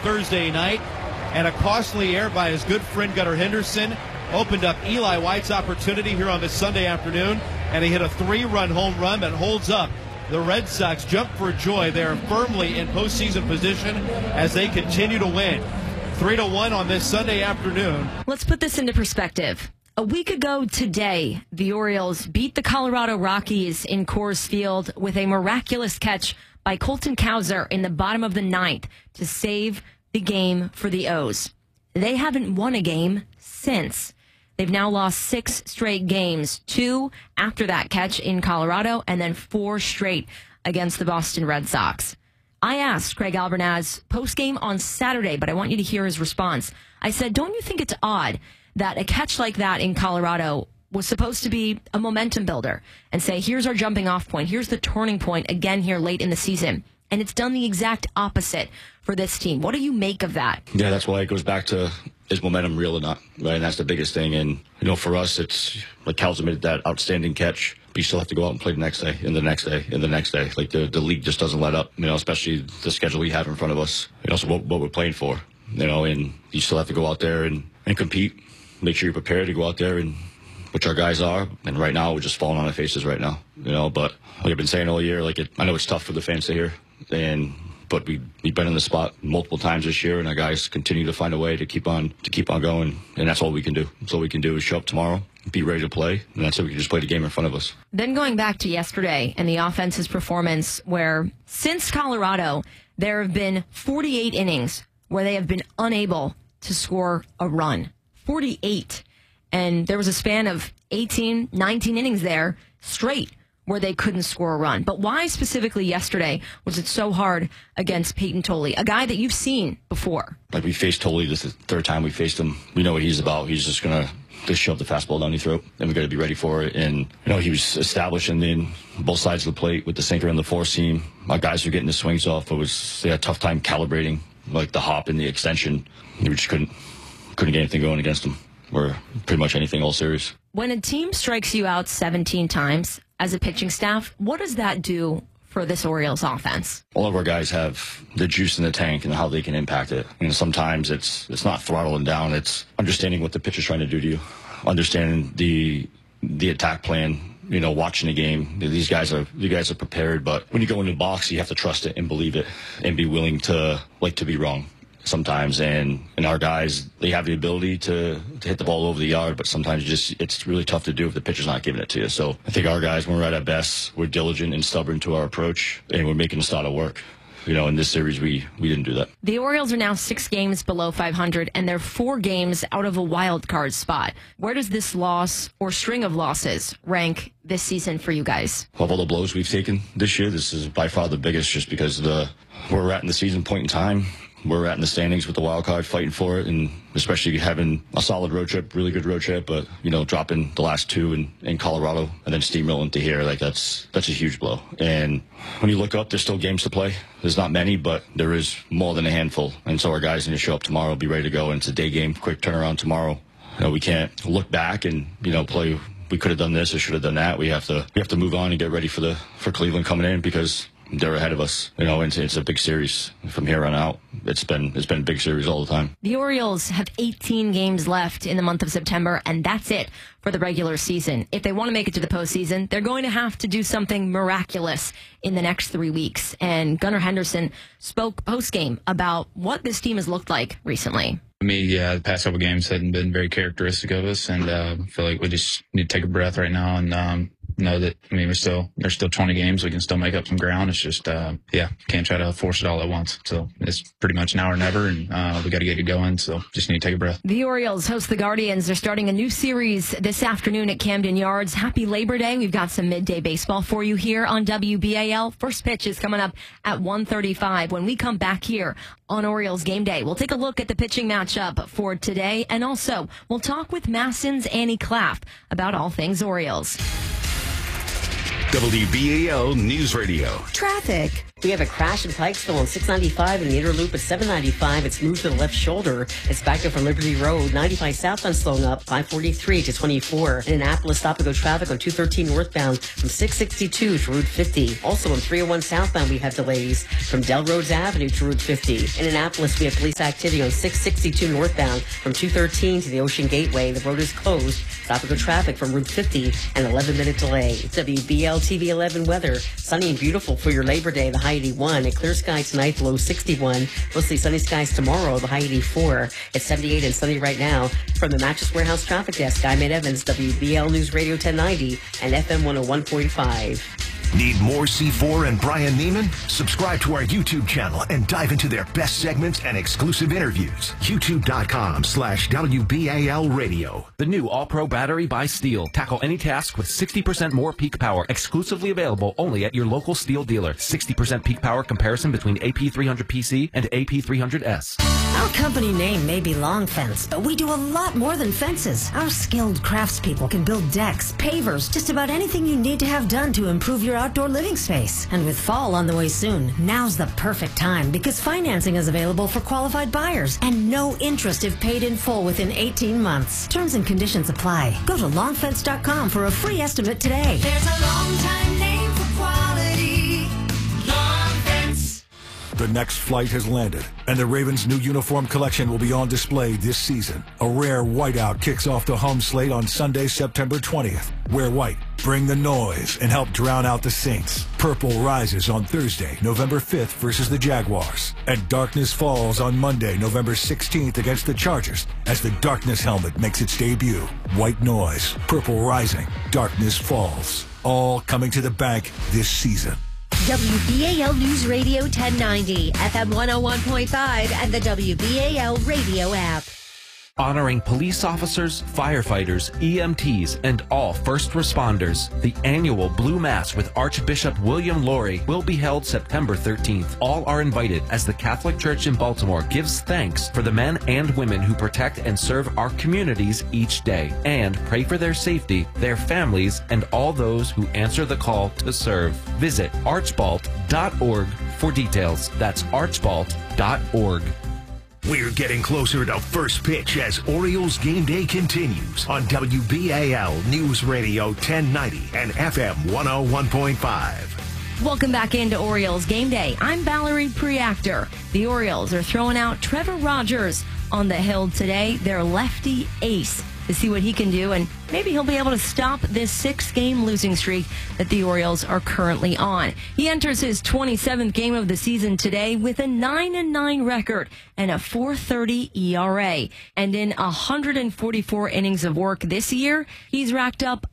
Thursday night. And a costly error by his good friend Gunnar Henderson opened up Eli White's opportunity here on this Sunday afternoon. And he hit a 3-run home run that holds up. The Red Sox jump for joy. They are firmly in postseason position as they continue to win. 3-1 on this Sunday afternoon. Let's put this into perspective. A week ago today, the Orioles beat the Colorado Rockies in Coors Field with a miraculous catch by Colton Cowser in the bottom of the 9th to save the game for the O's. They haven't won a game since. They've now lost 6 straight games, 2 after that catch in Colorado, and then 4 straight against the Boston Red Sox. I asked Craig Albernaz post-game on Saturday, but I want you to hear his response. I said, don't you think it's odd that a catch like that in Colorado was supposed to be a momentum builder and say, here's our jumping off point, here's the turning point again here late in the season? And it's done the exact opposite for this team. What do you make of that? Yeah, that's why it goes back to, is momentum real or not, right? And that's the biggest thing. And, for us, it's like Cal's made that outstanding catch, but you still have to go out and play the next day, and the next day, and the next day. Like, the league just doesn't let up, especially the schedule we have in front of us, so what we're playing for, and you still have to go out there and compete, make sure you're prepared to go out there and which our guys are, and right now we're just falling on our faces right now, but like I've been saying all year, I know it's tough for the fans to hear, but we've been in the spot multiple times this year, and our guys continue to find a way to keep on going, and that's all we can do. That's all we can do is show up tomorrow, be ready to play, and that's it. We can just play the game in front of us. Then going back to yesterday and the offense's performance, where since Colorado, there have been 48 innings where they have been unable to score a run. 48. And there was a span of 18, 19 innings there straight where they couldn't score a run. But why specifically yesterday was it so hard against Peyton Tolley, a guy that you've seen before? Like, we faced Tolley, this is the 3rd time we faced him. We know what he's about. He's just going to just shove the fastball down your throat, and we got to be ready for it. And, he was establishing in both sides of the plate with the sinker and the four seam. Our guys were getting the swings off. They had a tough time calibrating, like the hop and the extension. We just couldn't get anything going against him. We're pretty much anything all series. When a team strikes you out 17 times as a pitching staff, what does that do for this Orioles offense? All of our guys have the juice in the tank and how they can impact it. And sometimes it's not throttling down. It's understanding what the pitcher's trying to do to you, understanding the attack plan. Watching the game, you guys are prepared. But when you go into the box, you have to trust it and believe it, and be willing to be wrong sometimes. And our guys, they have the ability to hit the ball over the yard, but sometimes it's really tough to do if the pitcher's not giving it to you. So I think our guys, when we're at our best, we're diligent and stubborn to our approach, and we're making the start of work. In this series, we didn't do that. The Orioles are now 6 games below 500, and they're 4 games out of a wild card spot. Where does this loss or string of losses rank this season for you guys? Of all the blows we've taken this year, this is by far the biggest, just because of where we're at in the season point in time. We're at in the standings with the wild card, fighting for it, and especially having a solid road trip, really good road trip, but, dropping the last 2 in Colorado and then steamrolling to here, that's a huge blow. And when you look up, there's still games to play. There's not many, but there is more than a handful. And so our guys need to show up tomorrow, be ready to go. And it's a day game, quick turnaround tomorrow. We can't look back and, play, we could have done this or should have done that. We have to move on and get ready for Cleveland coming in, because they're ahead of us, and it's a big series from here on out. It's been a big series all the time. The Orioles have 18 games left in the month of September, and that's it for the regular season. If they want to make it to the postseason, they're going to have to do something miraculous in the next 3 weeks. And Gunnar Henderson spoke post-game about what this team has looked like recently. The past couple games hadn't been very characteristic of us, and I feel like we just need to take a breath right now and know that, there's still 20 games. We can still make up some ground. It's just, can't try to force it all at once. So it's pretty much now or never, and we got to get it going. So just need to take a breath. The Orioles host the Guardians. They're starting a new series this afternoon at Camden Yards. Happy Labor Day. We've got some midday baseball for you here on WBAL. First pitch is coming up at 1:35. When we come back here on Orioles Game Day, we'll take a look at the pitching matchup for today, and also we'll talk with Masson's Annie Claff about all things Orioles. WBAL News Radio. Traffic. We have a crash in Pikesville on 695 and the inner loop at 795. It's moved to the left shoulder. It's backed up from Liberty Road. 95 southbound slowing up 543 to 24. In Annapolis, stop and go traffic on 213 northbound from 662 to Route 50. Also on 301 southbound, we have delays from Delrose Avenue to Route 50. In Annapolis, we have police activity on 662 northbound from 213 to the Ocean Gateway. The road is closed. Stop and go traffic from Route 50, an 11-minute delay. WBL TV 11 weather. Sunny and beautiful for your Labor Day, the high 81. A clear sky tonight, low 61. Mostly sunny skies tomorrow, the high 84. It's 78 and sunny right now. From the Mattress Warehouse Traffic Desk, I'm Ed Evans, WBL News Radio 1090 and FM 101.5. Need more C4 and Brian Neiman? Subscribe to our YouTube channel and dive into their best segments and exclusive interviews. YouTube.com/WBAL Radio. The new All-Pro battery by Steel. Tackle any task with 60% more peak power. Exclusively available only at your local Steel dealer. 60% peak power comparison between AP300PC and AP300S. Our company name may be Long Fence, but we do a lot more than fences. Our skilled craftspeople can build decks, pavers, just about anything you need to have done to improve your outdoor living space. And with fall on the way soon, now's the perfect time because financing is available for qualified buyers and no interest if paid in full within 18 months. Terms and conditions apply. Go to longfence.com for a free estimate today. There's a long time name for quality. Long Fence. The next flight has landed, and the Ravens' new uniform collection will be on display this season. A rare whiteout kicks off the home slate on Sunday, September 20th. Wear white, bring the noise, and help drown out the Saints. Purple rises on Thursday, November 5th versus the Jaguars. And darkness falls on Monday, November 16th against the Chargers as the darkness helmet makes its debut. White noise, purple rising, darkness falls. All coming to the bank this season. WBAL News Radio 1090, FM 101.5, and the WBAL radio app. Honoring police officers, firefighters, EMTs, and all first responders. The annual Blue Mass with Archbishop William Laurie will be held September 13th. All are invited as the Catholic Church in Baltimore gives thanks for the men and women who protect and serve our communities each day, and pray for their safety, their families, and all those who answer the call to serve. Visit archbalt.org for details. That's archbalt.org. We're getting closer to first pitch as Orioles game day continues on WBAL News Radio 1090 and FM 101.5. Welcome back into Orioles game day. I'm Valerie Preactor. The Orioles are throwing out Trevor Rogers on the hill today, their lefty ace, to see what he can do, and maybe he'll be able to stop this 6-game losing streak that the Orioles are currently on. He enters his 27th game of the season today with a 9-9 record and a 4.30 ERA. And in 144 innings of work this year, he's racked up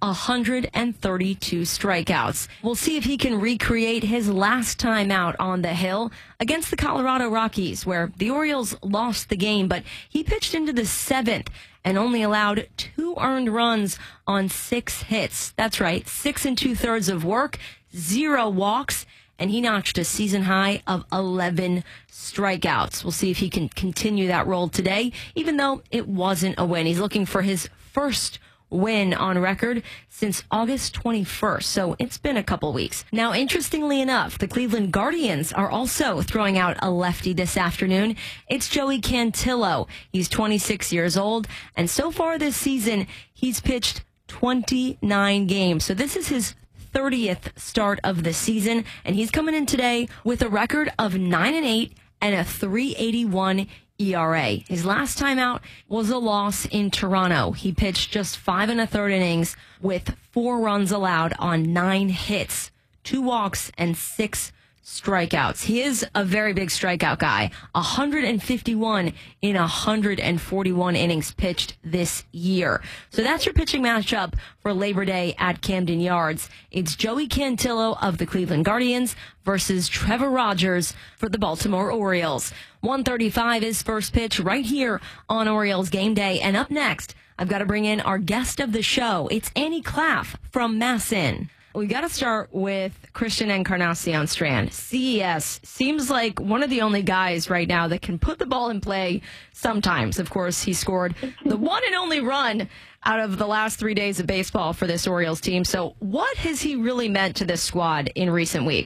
132 strikeouts. We'll see if he can recreate his last time out on the hill against the Colorado Rockies, where the Orioles lost the game, but he pitched into the 7th and only allowed 2 earned runs on 6 hits. That's right, 6 2/3 of work, 0 walks, and he notched a season high of 11 strikeouts. We'll see if he can continue that role today, even though it wasn't a win. He's looking for his first win on record since August 21st, so it's been a couple weeks. Now, interestingly enough, the Cleveland Guardians are also throwing out a lefty this afternoon. It's Joey Cantillo. He's 26 years old, and so far this season, he's pitched 29 games. So this is his 30th start of the season, and he's coming in today with a record of 9-8 and a 3.81 ERA. His last time out was a loss in Toronto. He pitched just 5 1/3 innings with 4 runs allowed on 9 hits, 2 walks, and 6 strikeouts. He is a very big strikeout guy. 151 in 141 innings pitched this year. So that's your pitching matchup for Labor Day at Camden Yards. It's Joey Cantillo of the Cleveland Guardians versus Trevor Rogers for the Baltimore Orioles. 1:35 is first pitch right here on Orioles game day. And up next, I've got to bring in our guest of the show. It's Annie Claff from MASN. We got to start with Christian Encarnacion Strand. CES seems like one of the only guys right now that can put the ball in play sometimes. Of course, he scored the one and only run out of the last 3 days of baseball for this Orioles team. So what has he really meant to this squad in recent weeks?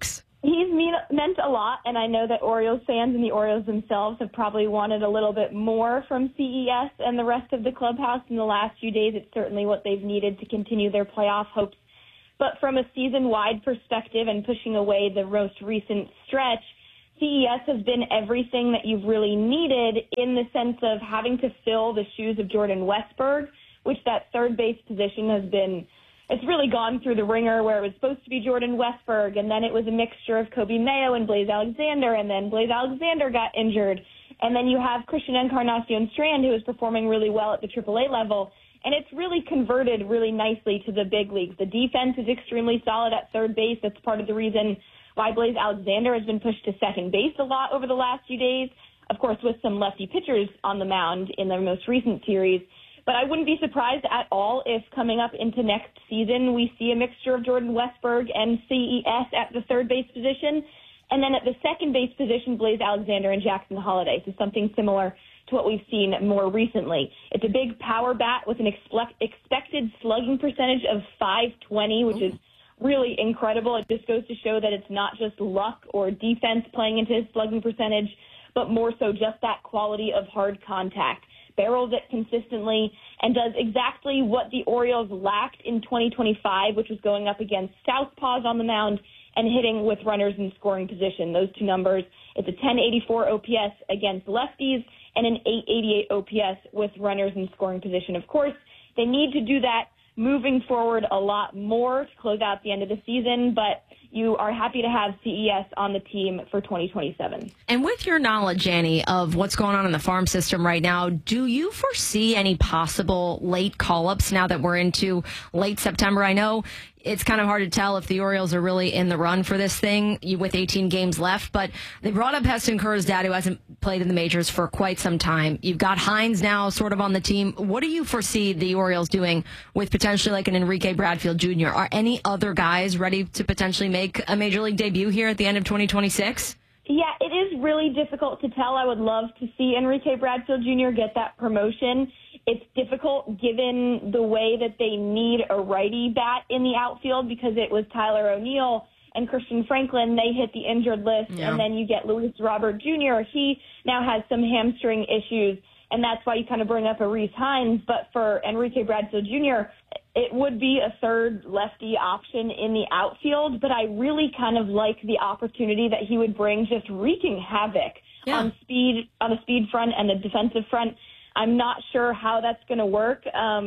He's meant a lot, and I know that Orioles fans and the Orioles themselves have probably wanted a little bit more from CES and the rest of the clubhouse in the last few days. It's certainly what they've needed to continue their playoff hopes. But from a season-wide perspective and pushing away the most recent stretch, CES has been everything that you've really needed in the sense of having to fill the shoes of Jordan Westburg, which that third base position has been, it's really gone through the ringer where it was supposed to be Jordan Westburg, and then it was a mixture of Kobe Mayo and Blaze Alexander, and then Blaze Alexander got injured. And then you have Christian Encarnacion Strand, who is performing really well at the AAA level. And it's really converted really nicely to the big leagues. The defense is extremely solid at third base. That's part of the reason why Blaze Alexander has been pushed to second base a lot over the last few days, of course, with some lefty pitchers on the mound in the most recent series. But I wouldn't be surprised at all if coming up into next season we see a mixture of Jordan Westburg and CES at the third base position. And then at the second base position, Blaze Alexander and Jackson Holliday. So something similar to what we've seen more recently. It's a big power bat with an expected slugging percentage of .520, which is really incredible. It just goes to show that it's not just luck or defense playing into his slugging percentage, but more so just that quality of hard contact. Barrels it consistently and does exactly what the Orioles lacked in 2025, which was going up against southpaws on the mound and hitting with runners in scoring position. Those two numbers, it's a 1084 OPS against lefties and an 888 OPS with runners in scoring position. Of course, they need to do that moving forward a lot more to close out the end of the season, but you are happy to have CES on the team for 2027. And with your knowledge, Annie, of what's going on in the farm system right now, do you foresee any possible late call-ups now that we're into late September? I know it's kind of hard to tell if the Orioles are really in the run for this thing with 18 games left, but they brought up Heston Kjerstad, who hasn't played in the majors for quite some time. You've got Hines now sort of on the team. What do you foresee the Orioles doing with potentially like an Enrique Bradfield Jr.? Are any other guys ready to potentially make a major league debut here at the end of 2026? Yeah, it is really difficult to tell. I would love to see Enrique Bradfield Jr. get that promotion. It's difficult given the way that they need a righty bat in the outfield because it was Tyler O'Neill and Christian Franklin. They hit the injured list, and then you get Luis Robert Jr. He now has some hamstring issues, and that's why you kind of bring up a Reese Hines. But for Enrique Bradfield Jr., it would be a third lefty option in the outfield, but I really kind of like the opportunity that he would bring, just wreaking havoc on the speed front and the defensive front. I'm not sure how that's going to work.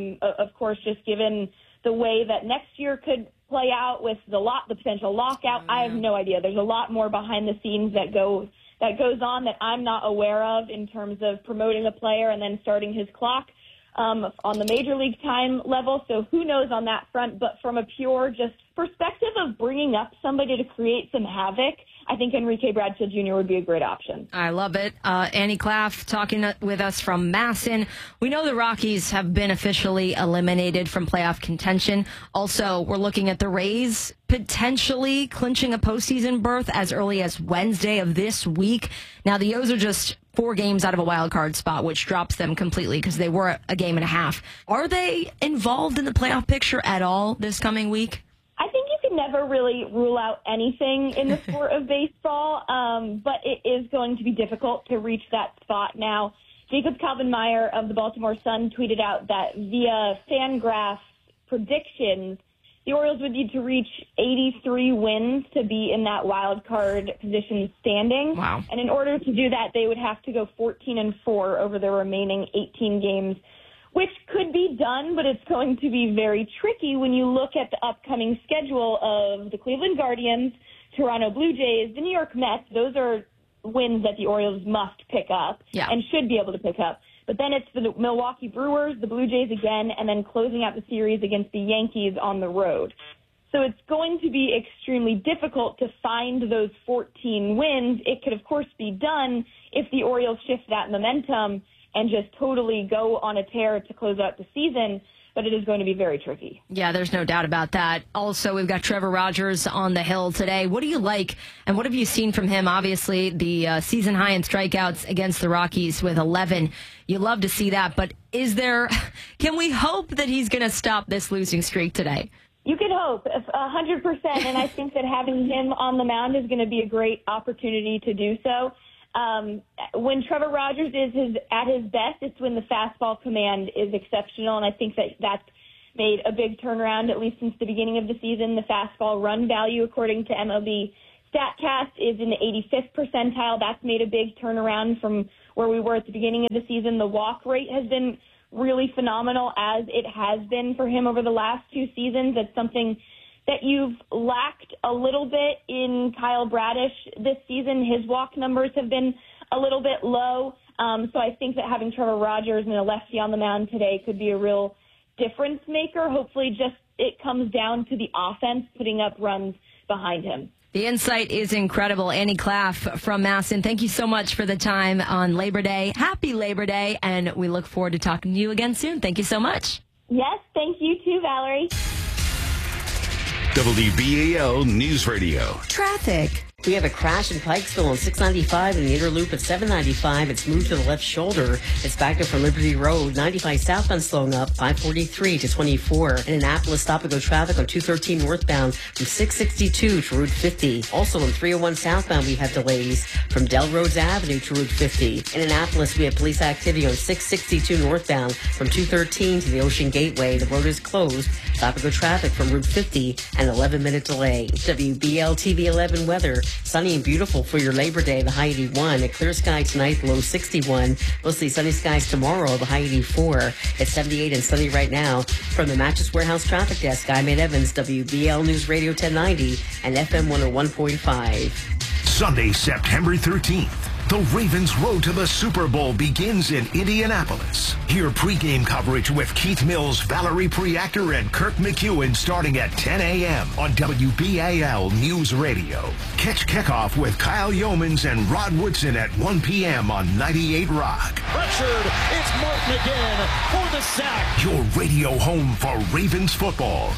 Of course, just given the way that next year could play out with the potential lockout, I have no idea. There's a lot more behind the scenes that goes on that I'm not aware of in terms of promoting a player and then starting his clock on the major league time level. So who knows on that front? But from a pure just perspective of bringing up somebody to create some havoc, I think Enrique Bradfield Jr. would be a great option. I love it. Annie Klaff talking with us from Masson. We know the Rockies have been officially eliminated from playoff contention. Also, we're looking at the Rays potentially clinching a postseason berth as early as Wednesday of this week. Now, the O's are just 4 games out of a wild card spot, which drops them completely because they were a game and a half. Are they involved in the playoff picture at all this coming week? I think you can never really rule out anything in the sport of baseball, but it is going to be difficult to reach that spot now. Jacob Kalbenmeyer of the Baltimore Sun tweeted out that via Fangraphs predictions, the Orioles would need to reach 83 wins to be in that wild card position standing. Wow. And in order to do that, they would have to go 14-4 over the remaining 18 games, which could be done, but it's going to be very tricky when you look at the upcoming schedule of the Cleveland Guardians, Toronto Blue Jays, the New York Mets. Those are wins that the Orioles must pick up and should be able to pick up. But then it's the Milwaukee Brewers, the Blue Jays again, and then closing out the series against the Yankees on the road. So it's going to be extremely difficult to find those 14 wins. It could, of course, be done if the Orioles shift that momentum and just totally go on a tear to close out the season, but it is going to be very tricky. Yeah, there's no doubt about that. Also, we've got Trevor Rogers on the hill today. What do you like, and what have you seen from him? Obviously, the season high in strikeouts against the Rockies with 11. You love to see that, but can we hope that he's going to stop this losing streak today? You could hope, 100%, and I think that having him on the mound is going to be a great opportunity to do so. When Trevor Rogers is at his best, it's when the fastball command is exceptional, and I think that that's made a big turnaround, at least since the beginning of the season. The fastball run value, according to MLB StatCast, is in the 85th percentile. That's made a big turnaround from where we were at the beginning of the season. The walk rate has been really phenomenal, as it has been for him over the last 2 seasons. That's something that you've lacked a little bit in Kyle Bradish this season. His walk numbers have been a little bit low. So I think that having Trevor Rogers and a lefty on the mound today could be a real difference maker. Hopefully just it comes down to the offense putting up runs behind him. The insight is incredible. Annie Claff from Masson, thank you so much for the time on Labor Day. Happy Labor Day, and we look forward to talking to you again soon. Thank you so much. Yes, thank you too, Valerie. WBAL News Radio. Traffic. We have a crash in Pikesville on 695 in the inner loop at 795. It's moved to the left shoulder. It's backed up from Liberty Road. 95 southbound slowing up 543 to 24. In Annapolis, stop-and-go traffic on 213 northbound from 662 to Route 50. Also on 301 southbound, we have delays from Delrose Avenue to Route 50. In Annapolis, we have police activity on 662 northbound from 213 to the Ocean Gateway. The road is closed. Stop-and-go traffic from Route 50, an 11-minute delay. WBL TV 11 weather. Sunny and beautiful for your Labor Day, the high 81. A clear sky tonight, low 61. Mostly sunny skies tomorrow, the high 84. It's 78 and sunny right now. From the Mattress Warehouse Traffic Desk, I'm Ed Evans, WBL News Radio 1090 and FM 101.5. Sunday, September 13th. The Ravens' road to the Super Bowl begins in Indianapolis. Hear pregame coverage with Keith Mills, Valerie Preactor, and Kirk McEwen starting at 10 a.m. on WBAL News Radio. Catch kickoff with Kyle Yeomans and Rod Woodson at 1 p.m. on 98 Rock. Pressured, it's Martin again for the sack. Your radio home for Ravens football.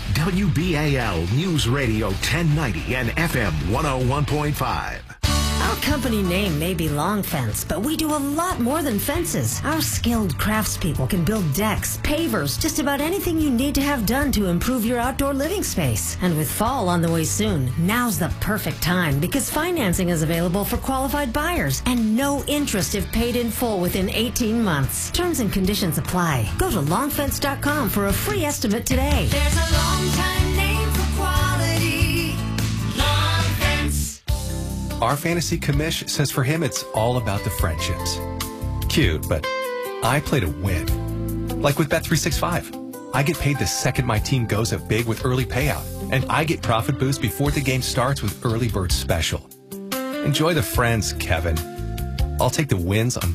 WBAL News Radio 1090 and FM 101.5. Our company name may be Long Fence, but we do a lot more than fences. Our skilled craftspeople can build decks, pavers, just about anything you need to have done to improve your outdoor living space. And with fall on the way soon, now's the perfect time because financing is available for qualified buyers and no interest if paid in full within 18 months. Terms and conditions apply. Go to longfence.com for a free estimate today. There's a long time name for quality. Long Fence. Our fantasy commish says for him it's all about the friendships. Cute, but I play to win. Like with Bet365. I get paid the second my team goes up big with early payout, and I get profit boost before the game starts with Early Bird Special. Enjoy the friends, Kevin. I'll take the wins on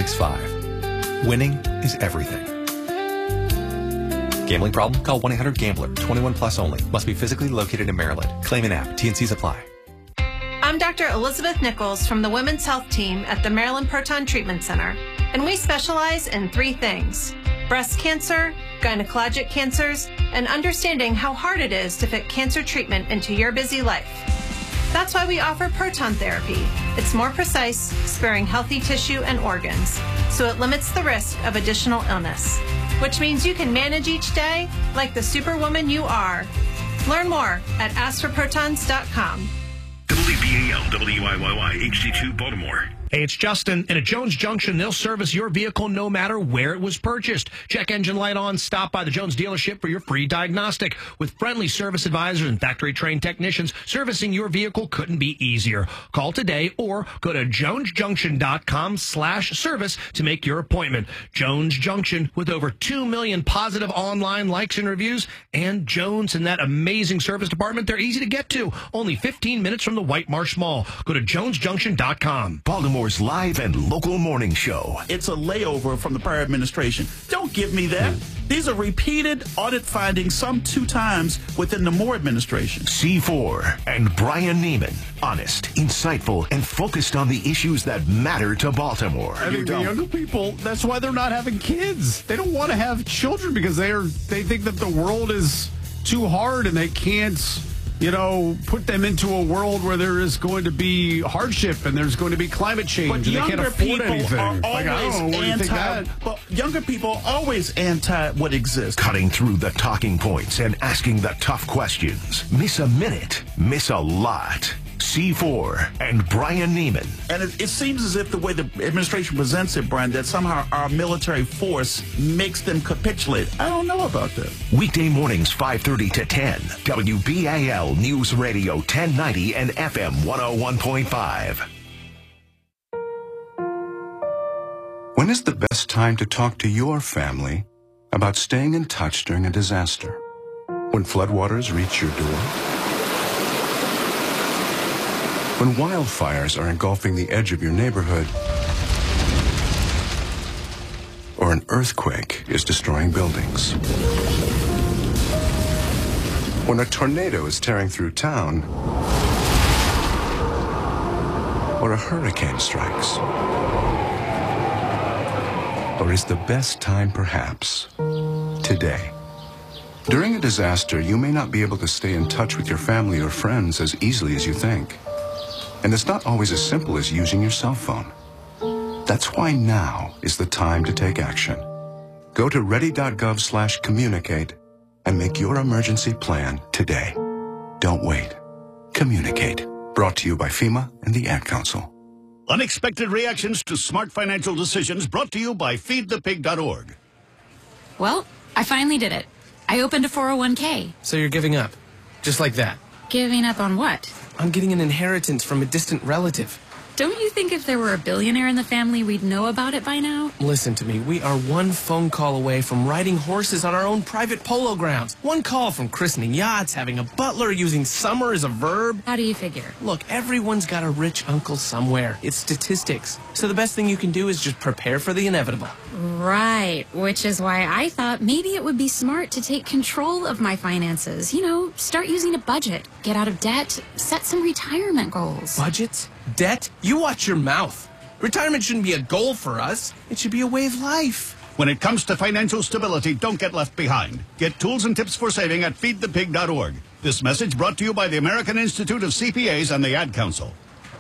Bet365. Winning is everything. Gambling problem? Call 1-800-GAMBLER. 21 plus only. Must be physically located in Maryland. Claim an app. T&Cs apply. I'm Dr. Elizabeth Nichols from the Women's Health Team at the Maryland Proton Treatment Center, and we specialize in 3 things: breast cancer, gynecologic cancers, and understanding how hard it is to fit cancer treatment into your busy life. That's why we offer proton therapy. It's more precise, sparing healthy tissue and organs, so it limits the risk of additional illness, which means you can manage each day like the superwoman you are. Learn more at astroprotons.com. WBAL, WIYY, HD2 Baltimore. Hey, it's Justin. And at Jones Junction, they'll service your vehicle no matter where it was purchased. Check engine light on. Stop by the Jones dealership for your free diagnostic. With friendly service advisors and factory-trained technicians, servicing your vehicle couldn't be easier. Call today or go to jonesjunction.com/service to make your appointment. Jones Junction, with over 2 million positive online likes and reviews. And Jones and that amazing service department, they're easy to get to. Only 15 minutes from the White Marsh Mall. Go to jonesjunction.com. Baltimore's live and local morning show. It's a layover from the prior administration. Don't give me that. These are repeated audit findings, some 2 times within the Moore administration. C4 and Brian Neiman. Honest, insightful, and focused on the issues that matter to Baltimore. I think the younger people, that's why they're not having kids. They don't want to have children because they think that the world is too hard and they can't put them into a world where there is going to be hardship and there's going to be climate change and they can't afford anything. But younger people are always anti what exists. Cutting through the talking points and asking the tough questions. Miss a minute, miss a lot. C4 and Brian Neiman. And it seems as if the way the administration presents it, Brian, that somehow our military force makes them capitulate. I don't know about that. Weekday mornings 5:30 to 10. WBAL News Radio 1090 and FM 101.5. When is the best time to talk to your family about staying in touch during a disaster? When floodwaters reach your door? When wildfires are engulfing the edge of your neighborhood, or an earthquake is destroying buildings. When a tornado is tearing through town, or a hurricane strikes. Or is the best time perhaps today? During a disaster, you may not be able to stay in touch with your family or friends as easily as you think. And it's not always as simple as using your cell phone. That's why now is the time to take action. Go to ready.gov/communicate and make your emergency plan today. Don't wait. Communicate. Brought to you by FEMA and the Ad Council. Unexpected reactions to smart financial decisions brought to you by feedthepig.org. Well, I finally did it. I opened a 401k. So you're giving up? Just like that? Giving up on what? On getting an inheritance from a distant relative. Don't you think if there were a billionaire in the family, we'd know about it by now? Listen to me. We are one phone call away from riding horses on our own private polo grounds. One call from christening yachts, having a butler, using summer as a verb. How do you figure? Look, everyone's got a rich uncle somewhere. It's statistics. So the best thing you can do is just prepare for the inevitable. Right, which is why I thought maybe it would be smart to take control of my finances. Start using a budget, get out of debt, set some retirement goals. Budgets? Debt? You watch your mouth. Retirement shouldn't be a goal for us. It should be a way of life. When it comes to financial stability, don't get left behind. Get tools and tips for saving at feedthepig.org. This message brought to you by the American Institute of CPAs and the Ad Council.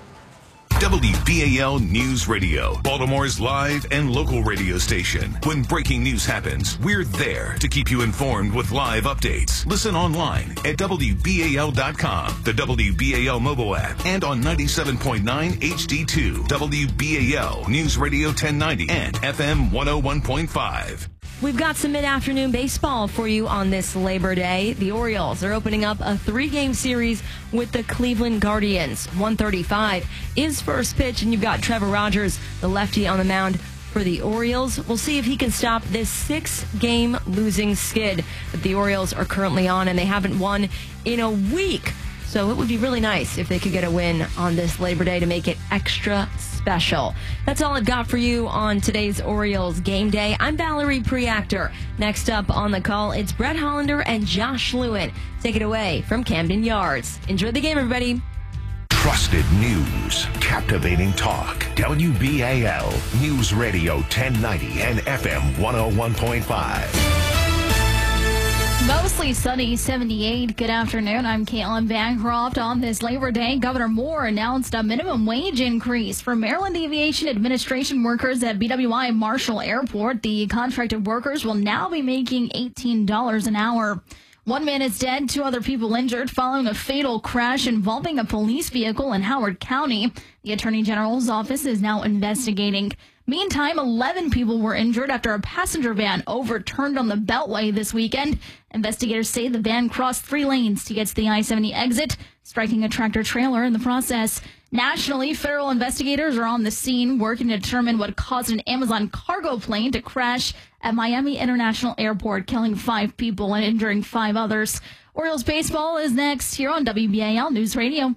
WBAL News Radio, Baltimore's live and local radio station. When breaking news happens, we're there to keep you informed with live updates. Listen online at WBAL.com, the WBAL mobile app, and on 97.9 HD2, WBAL News Radio 1090 and FM 101.5. We've got some mid-afternoon baseball for you on this Labor Day. The Orioles are opening up a 3-game series with the Cleveland Guardians. 1:35 is first pitch, and you've got Trevor Rogers, the lefty, on the mound for the Orioles. We'll see if he can stop this 6-game losing skid that the Orioles are currently on, and they haven't won in a week. So it would be really nice if they could get a win on this Labor Day to make it extra special. That's all I've got for you on today's Orioles Game Day. I'm Valerie Preactor. Next up on the call, it's Brett Hollander and Josh Lewin. Take it away from Camden Yards. Enjoy the game, everybody. Trusted news, captivating talk. WBAL News Radio 1090 and FM 101.5. Mostly sunny, 78. Good afternoon. I'm Caitlin Bancroft. On this Labor Day, Governor Moore announced a minimum wage increase for Maryland Aviation Administration workers at BWI Marshall Airport. The contracted workers will now be making $18 an hour. One man is dead, 2 other people injured following a fatal crash involving a police vehicle in Howard County. The Attorney General's office is now investigating. Meantime, 11 people were injured after a passenger van overturned on the Beltway this weekend. Investigators say the van crossed 3 lanes to get to the I-70 exit, striking a tractor-trailer in the process. Nationally, federal investigators are on the scene working to determine what caused an Amazon cargo plane to crash at Miami International Airport, killing 5 people and injuring 5 others. Orioles baseball is next here on WBAL News Radio.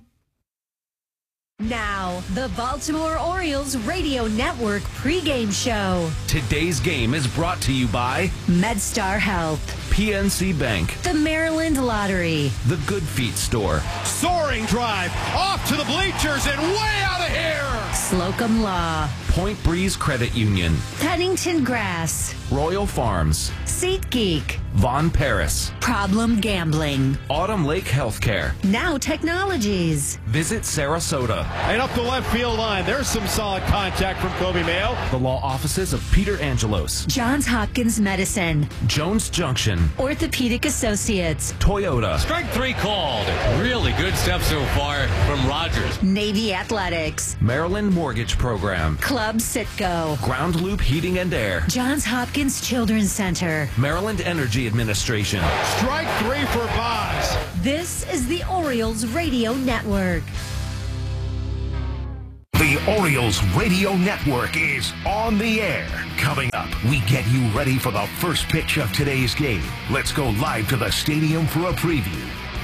Now, the Baltimore Orioles Radio Network pregame show. Today's game is brought to you by MedStar Health. PNC Bank, The Maryland Lottery. the Good Feet Store, Soaring drive off to the bleachers and way out of here. Slocum Law. Point Breeze Credit Union, Pennington Grass. Royal Farms, SeatGeek. Von Paris, Problem Gambling. Autumn Lake Healthcare, Now Technologies. Visit Sarasota, And up the left field line, there's some solid contact from Kobe Mayo. the law offices of Peter Angelos, Johns Hopkins Medicine. Jones Junction, Orthopedic Associates. Toyota, Strike 3 called. Really good stuff so far from Rogers. Navy Athletics. Maryland Mortgage Program, Club Sitco. Ground Loop Heating and Air, Johns Hopkins Children's Center. Maryland Energy Administration. Strike 3 for Boz. This is the Orioles Radio Network. The Orioles Radio Network is on the air. Coming up, we get you ready for the first pitch of today's game. Let's go live to the stadium for a preview.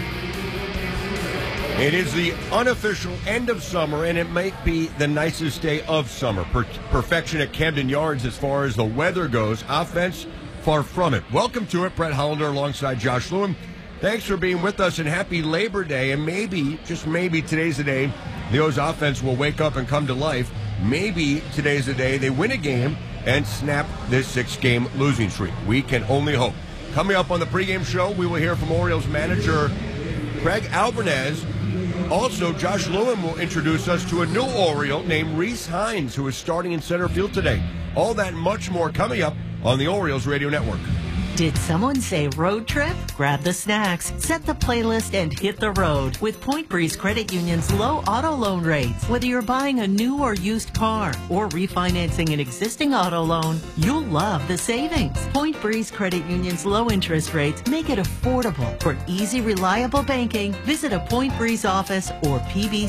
It is the unofficial end of summer, and it might be the nicest day of summer. Perfection at Camden Yards as far as the weather goes. Offense, far from it. Welcome to it. Brett Hollander alongside Josh Lewin. Thanks for being with us, and happy Labor Day. And maybe, just maybe, today's the day the O's offense will wake up and come to life. Maybe today's the day they win a game and snap this 6-game losing streak. We can only hope. Coming up on the pregame show, we will hear from Orioles manager Craig Albernaz. Also, Josh Lewin will introduce us to a new Oriole named Reese Hines, who is starting in center field today. All that and much more coming up on the Orioles Radio Network. Did someone say road trip? Grab the snacks, set the playlist, and hit the road with Point Breeze Credit Union's low auto loan rates. Whether you're buying a new or used car or refinancing an existing auto loan, you'll love the savings. Point Breeze Credit Union's low interest rates make it affordable. For easy, reliable banking, visit a Point Breeze office or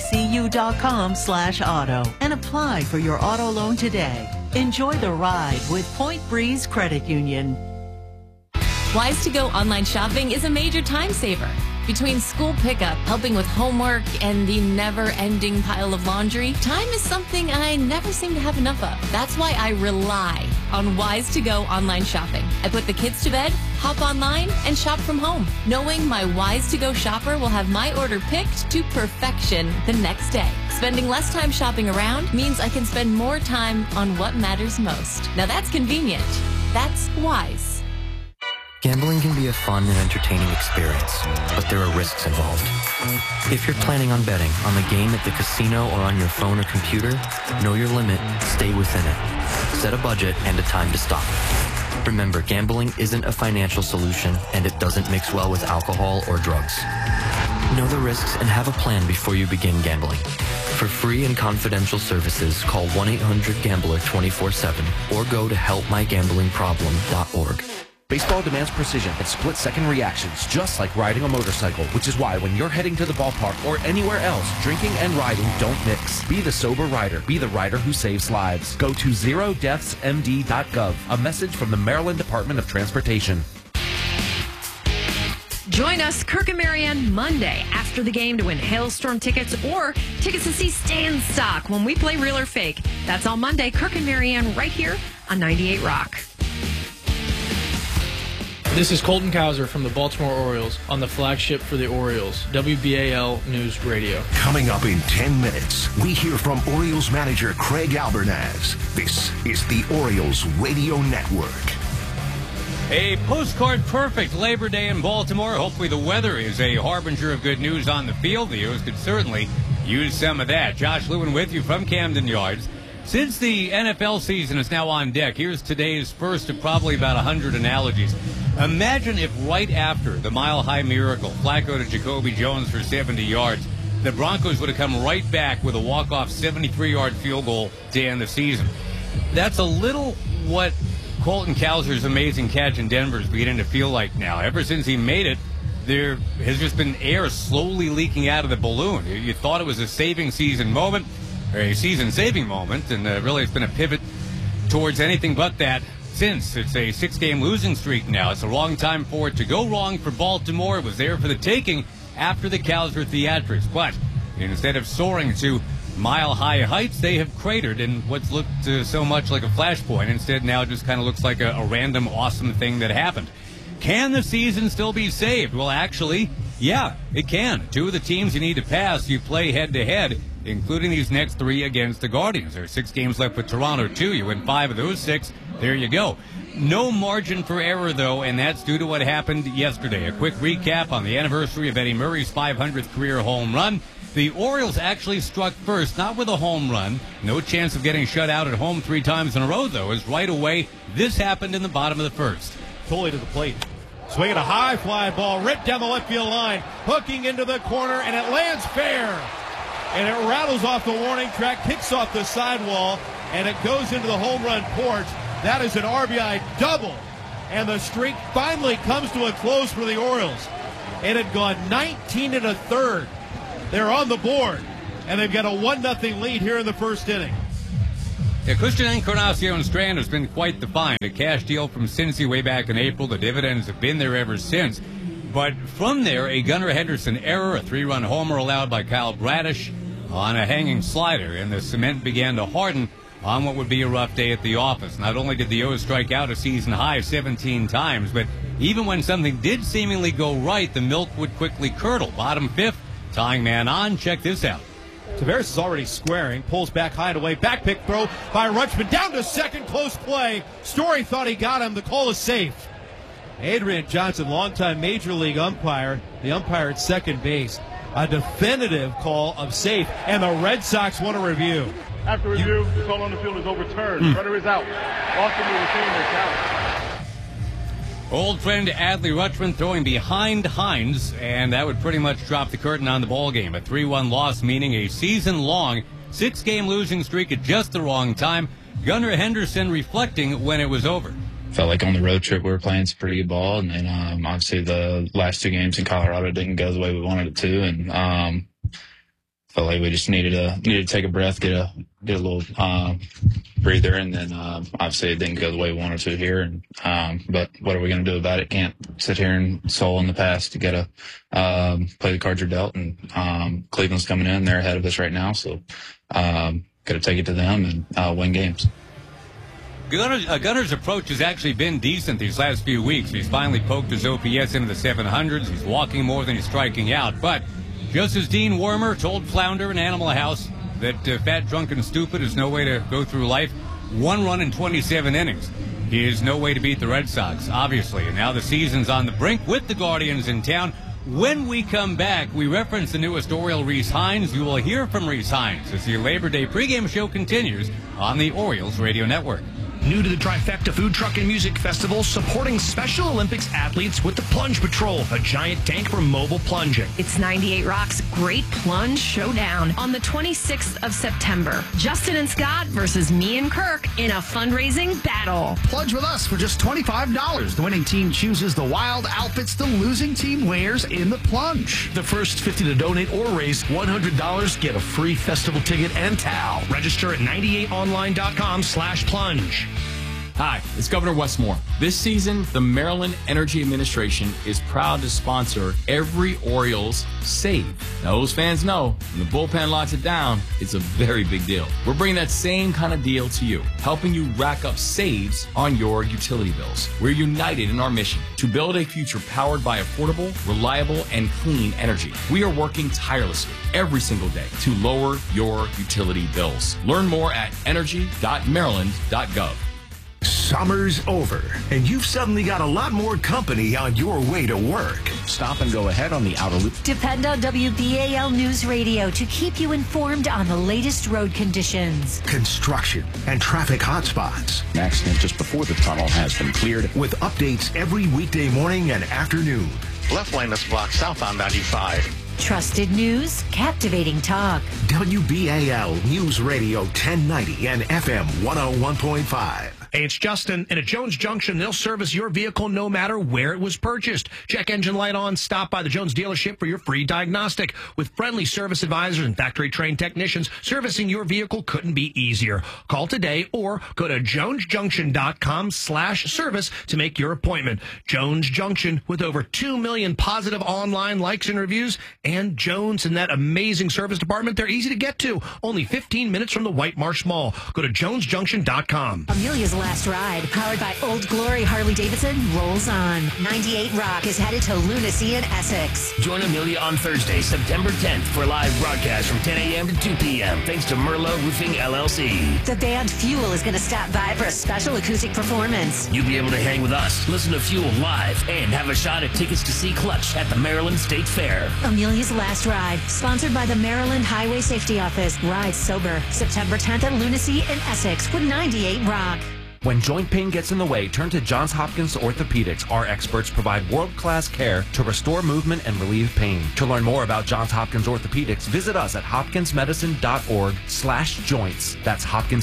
pbcu.com/auto and apply for your auto loan today. Enjoy the ride with Point Breeze Credit Union. Wise to Go online shopping is a major time saver. Between school pickup, helping with homework, and the never-ending pile of laundry, time is something I never seem to have enough of. That's why I rely on Wise to Go online shopping. I put the kids to bed, hop online, and shop from home, knowing my Wise to Go shopper will have my order picked to perfection the next day. Spending less time shopping around means I can spend more time on what matters most. Now that's convenient. That's Wise. Gambling can be a fun and entertaining experience, but there are risks involved. If you're planning on betting on the game at the casino or on your phone or computer, know your limit, stay within it. Set a budget and a time to stop. Remember, gambling isn't a financial solution, and it doesn't mix well with alcohol or drugs. Know the risks and have a plan before you begin gambling. For free and confidential services, call 1-800-GAMBLER 24/7 or go to helpmygamblingproblem.org. Baseball demands precision and split-second reactions, just like riding a motorcycle, which is why when you're heading to the ballpark or anywhere else, drinking and riding don't mix. Be the sober rider. Be the rider who saves lives. Go to zerodeathsmd.gov. A message from the Maryland Department of Transportation. Join us, Kirk and Marianne, Monday after the game to win Hailstorm tickets or tickets to see Stan Stock when we play Real or Fake. That's on Monday. Kirk and Marianne right here on 98 Rock. This is Colton Cowser from the Baltimore Orioles on the flagship for the Orioles, WBAL News Radio. Coming up in 10 minutes, we hear from Orioles manager Craig Albernaz. This is the Orioles Radio Network. A postcard perfect Labor Day in Baltimore. Hopefully the weather is a harbinger of good news on the field. The O's could certainly use some of that. Josh Lewin with you from Camden Yards. Since the NFL season is now on deck, here's today's first of probably about 100 analogies. Imagine if right after the Mile High Miracle, Flacco to Jacoby Jones for 70 yards, the Broncos would have come right back with a walk-off 73-yard field goal to end the season. That's a little what Colton Cowser's amazing catch in Denver is beginning to feel like now. Ever since he made it, there has just been air slowly leaking out of the balloon. You thought it was a season-saving moment, and really it's been a pivot towards anything but that since. It's a 6-game losing streak now. It's a wrong time for it to go wrong for Baltimore. It was there for the taking after the Cowser theatrics. But instead of soaring to mile-high heights, they have cratered in what's looked so much like a flashpoint. Instead, now it just kind of looks like a random awesome thing that happened. Can the season still be saved? Well, actually, yeah, it can. 2 of the teams you need to pass, you play head-to-head, including these next 3 against the Guardians. There are 6 games left with Toronto, too. You win 5 of those 6. There you go. No margin for error, though, and that's due to what happened yesterday. A quick recap on the anniversary of Eddie Murray's 500th career home run. The Orioles actually struck first, not with a home run. No chance of getting shut out at home 3 times in a row, though, as right away this happened in the bottom of the first. Tully to the plate. Swinging a high fly ball, ripped down the left field line, hooking into the corner, and it lands fair. And it rattles off the warning track, kicks off the sidewall, and it goes into the home run porch. That is an RBI double. And the streak finally comes to a close for the Orioles. It had gone 19 1/3. They're on the board, and they've got a 1-0 lead here in the first inning. Yeah, Christian Encarnacion Strand has been quite the find. A cash deal from Cincy way back in April. The dividends have been there ever since. But from there, a Gunnar Henderson error, a 3-run homer allowed by Kyle Bradish on a hanging slider, and the cement began to harden on what would be a rough day at the office. Not only did the O's strike out a season high 17 times, but even when something did seemingly go right, the milk would quickly curdle. Bottom 5th, tying man on. Check this out. Tavares is already squaring, pulls back high and away. Back pick throw by Rutschman. Down to second, close play. Story thought he got him. The call is safe. Adrian Johnson, longtime Major League umpire, the umpire at second base. A definitive call of safe, and the Red Sox want a review. After review, the call on the field is overturned. Runner is out. Austin will retain their count. Old friend Adley Rutschman throwing behind Hines, and that would pretty much drop the curtain on the ball game. A 3-1 loss, meaning a season-long 6-game losing streak at just the wrong time. Gunnar Henderson reflecting when it was over. Felt like on the road trip we were playing some pretty good ball, and then obviously the last 2 games in Colorado didn't go the way we wanted it to, and felt like we just needed to take a breath, get a little breather, and then obviously it didn't go the way we wanted to here. And but what are we going to do about it? Can't sit here and soul in the past. You got to play the cards you're dealt, and Cleveland's coming in; they're ahead of us right now, so got to take it to them and win games. Gunner's approach has actually been decent these last few weeks. He's finally poked his OPS into the 700s. He's walking more than he's striking out, but just as Dean Wormer told Flounder in Animal House that fat, drunk, and stupid is no way to go through life, 1 run in 27 innings is no way to beat the Red Sox, obviously. And now the season's on the brink with the Guardians in town. When we come back, we reference the newest Oriole, Rhys Hines. You will hear from Rhys Hines as the Labor Day pregame show continues on the Orioles Radio Network. New to the Trifecta Food Truck and Music Festival, supporting Special Olympics athletes with the Plunge Patrol, a giant tank for mobile plunging. It's 98 Rock's Great Plunge Showdown on the 26th of September. Justin and Scott versus me and Kirk in a fundraising battle. Plunge with us for just $25. The winning team chooses the wild outfits the losing team wears in the plunge. The first 50 to donate or raise $100 get a free festival ticket and towel. Register at 98online.com/plunge. Hi, it's Governor Westmore. This season, the Maryland Energy Administration is proud to sponsor every Orioles save. Now, those fans know when the bullpen locks it down, it's a very big deal. We're bringing that same kind of deal to you, helping you rack up saves on your utility bills. We're united in our mission to build a future powered by affordable, reliable, and clean energy. We are working tirelessly every single day to lower your utility bills. Learn more at energy.maryland.gov. Summer's over, and you've suddenly got a lot more company on your way to work. Stop and go ahead on the outer loop. Depend on WBAL News Radio to keep you informed on the latest road conditions, construction, and traffic hotspots. An accident just before the tunnel has been cleared. With updates every weekday morning and afternoon. Left lane is blocked southbound 95. Trusted news, captivating talk. WBAL News Radio 1090 and FM 101.5. Hey, it's Justin, and at Jones Junction, they'll service your vehicle no matter where it was purchased. Check engine light on, stop by the Jones dealership for your free diagnostic. With friendly service advisors and factory-trained technicians, servicing your vehicle couldn't be easier. Call today or go to jonesjunction.com/service to make your appointment. Jones Junction, with over 2 million positive online likes and reviews, and Jones and that amazing service department, they're easy to get to. Only 15 minutes from the White Marsh Mall. Go to jonesjunction.com. Amelia's Last Ride, powered by Old Glory Harley-Davidson, rolls on. 98 Rock is headed to Lunacy in Essex. Join Amelia on Thursday, September 10th for a live broadcast from 10 a.m. to 2 p.m. thanks to Merlot Roofing LLC. The band Fuel is going to stop by for a special acoustic performance. You'll be able to hang with us, listen to Fuel live, and have a shot at tickets to see Clutch at the Maryland State Fair. Amelia's Last Ride, sponsored by the Maryland Highway Safety Office. Ride sober. September 10th at Lunacy in Essex with 98 Rock. When joint pain gets in the way, turn to Johns Hopkins Orthopedics. Our experts provide world-class care to restore movement and relieve pain. To learn more about Johns Hopkins Orthopedics, visit us at hopkinsmedicine.org/joints. That's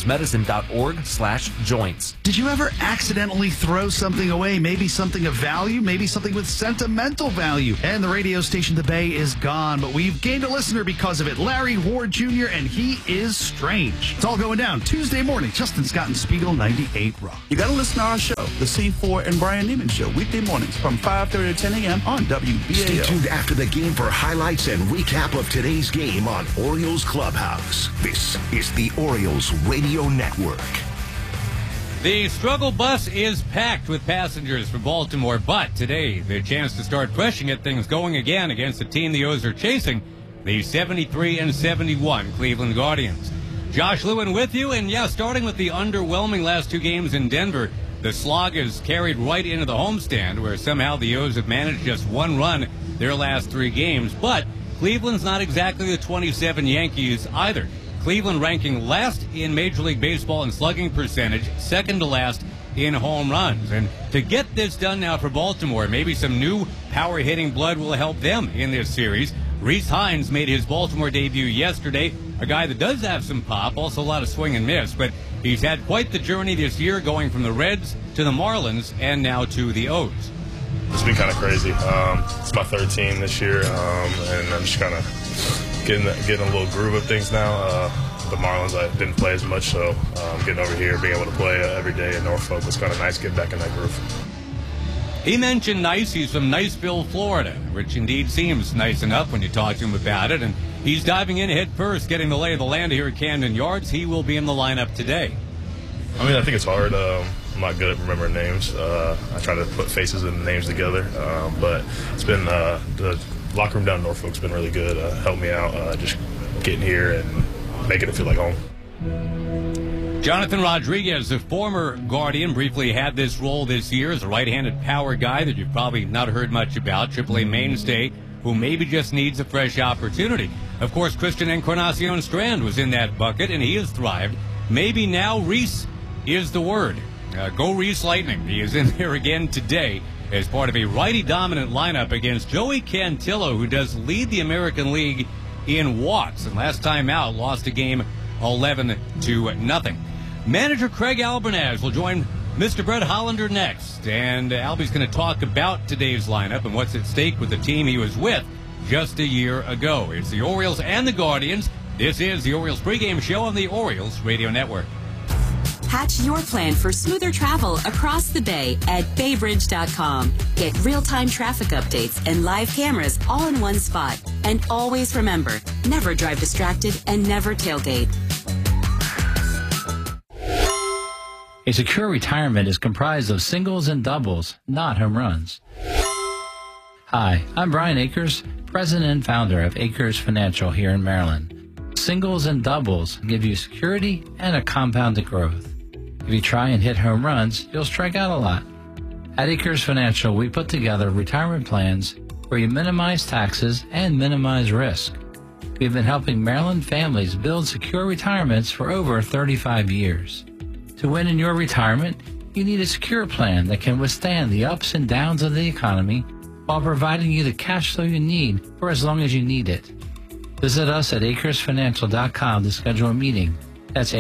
hopkinsmedicine.org/joints. Did you ever accidentally throw something away? Maybe something of value, maybe something with sentimental value. And the radio station The Bay is gone, but we've gained a listener because of it. Larry Ward Jr., and he is strange. It's all going down Tuesday morning. Justin Scott and Spiegel, 98 Rock. You got to listen to our show, The C4 and Brian Neiman Show, weekday mornings from 5:30 to 10 a.m. on WBAL. Stay tuned after the game for highlights and recap of today's game on Orioles Clubhouse. This is the Orioles Radio Network. The struggle bus is packed with passengers for Baltimore, but today the chance to start fresh and get things going again against the team the O's are chasing, the 73-71 Cleveland Guardians. Josh Lewin with you, and starting with the underwhelming last two games in Denver, the slog is carried right into the homestand, where somehow the O's have managed just one run their last three games. But Cleveland's not exactly the 27 Yankees either. Cleveland ranking last in Major League Baseball in slugging percentage, second to last in home runs. And to get this done now for Baltimore, maybe some new power-hitting blood will help them in this series. Rhys Hines made his Baltimore debut yesterday, a guy that does have some pop, also a lot of swing and miss, but he's had quite the journey this year, going from the Reds to the Marlins and now to the O's. It's been kind of crazy. It's my third team this year, and I'm just kind of getting a little groove of things now. The Marlins, I didn't play as much, so getting over here, being able to play every day in Norfolk was kind of nice, getting back in that groove. He mentioned nice. He's from Niceville, Florida, which indeed seems nice enough when you talk to him about it. And he's diving in head first, getting the lay of the land here at Camden Yards. He will be in the lineup today. I mean, I think it's hard. I'm not good at remembering names. I try to put faces and names together. But it's been the locker room down in Norfolk's been really good. Helped me out just getting here and making it feel like home. Jonathan Rodriguez, the former Guardian, briefly had this role this year as a right-handed power guy that you've probably not heard much about, AAA mainstay, who maybe just needs a fresh opportunity. Of course, Christian Encarnacion Strand was in that bucket, and he has thrived. Maybe now Rhys is the word. Go Rhys Lightning. He is in there again today as part of a righty-dominant lineup against Joey Cantillo, who does lead the American League in walks, and last time out lost a game 11-0. Manager Craig Albernaz will join Mr. Brett Hollander next, and Albie's going to talk about today's lineup and what's at stake with the team he was with just a year ago. It's the Orioles and the Guardians. This is the Orioles pregame show on the Orioles Radio Network. Hatch your plan for smoother travel across the bay at baybridge.com. Get real-time traffic updates and live cameras all in one spot. And always remember, never drive distracted and never tailgate. A secure retirement is comprised of singles and doubles, not home runs. Hi, I'm Brian Akers, president and founder of Akers Financial here in Maryland. Singles and doubles give you security and a compounded growth. If you try and hit home runs, you'll strike out a lot. At Akers Financial, we put together retirement plans where you minimize taxes and minimize risk. We've been helping Maryland families build secure retirements for over 35 years. To win in your retirement, you need a secure plan that can withstand the ups and downs of the economy while providing you the cash flow you need for as long as you need it. Visit us at AkersFinancial.com to schedule a meeting. That's